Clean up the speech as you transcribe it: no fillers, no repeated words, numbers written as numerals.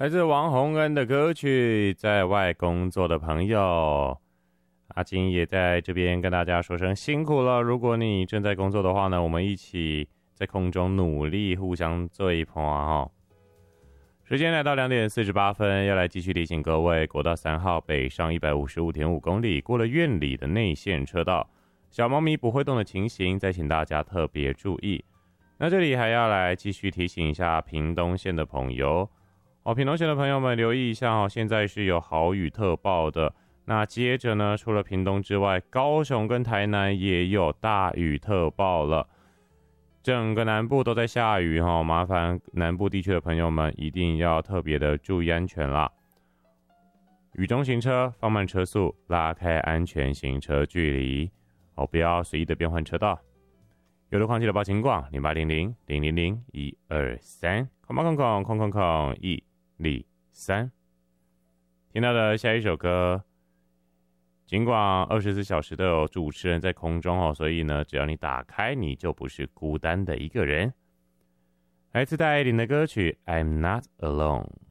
来自王洪恩的歌曲《在外工作的朋友》。阿金也在这边跟大家说声辛苦了。如果你正在工作的话呢，我们一起在空中努力，互相追捧啊！时间来到2点48分，要来继续提醒各位，国道3号北上155.5公里，过了院里的内线车道，小猫咪不会动的情形，再请大家特别注意。那这里还要来继续提醒一下屏东县的朋友屏东县的朋友们留意一下现在是有豪雨特报的。那接着呢，除了屏东之外，高雄跟台南也有大雨特报了，整个南部都在下雨麻烦南部地区的朋友们一定要特别的注意安全啦。雨中行车，放慢车速，拉开安全行车距离不要随意的变换车道。有路况记得报警广0800-000-123空123。听到的下一首歌，尽管24小时都有主持人在空中所以呢，只要你打开，你就不是孤单的一个人。来自戴爱玲的歌曲《I'm Not Alone》。